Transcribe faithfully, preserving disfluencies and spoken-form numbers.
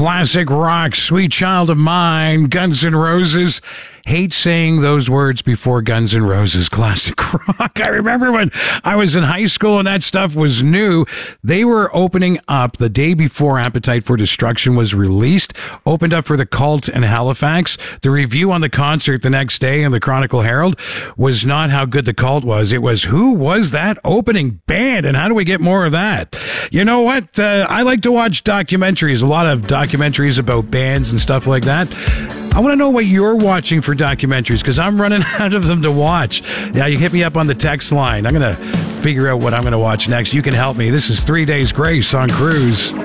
classic rock, Sweet Child of Mine, Guns N' Roses. Hate saying those words before Guns N' Roses classic rock. I remember when I was in high school and that stuff was new. They were opening up the day before Appetite for Destruction was released, opened up for the Cult in Halifax. The review on the concert the next day in the Chronicle Herald was not how good the Cult was. It was, who was that opening band and how do we get more of that? You know what? Uh, I like to watch documentaries, a lot of documentaries about bands and stuff like that. I want to know what you're watching for documentaries because I'm running out of them to watch. Yeah, you hit me up on the text line. I'm going to figure out what I'm going to watch next. You can help me. This is Three Days Grace on Cruise.